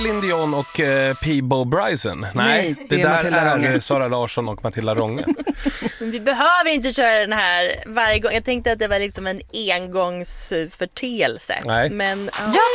Celine Dion och Peabo Bryson. Nej, det är där Matilda är Ronge. Sara Larsson och Matilda Ronge. Vi behöver inte köra den här varje gång. Jag tänkte att det var liksom en engångsförteelse. Nej. Men, Ja,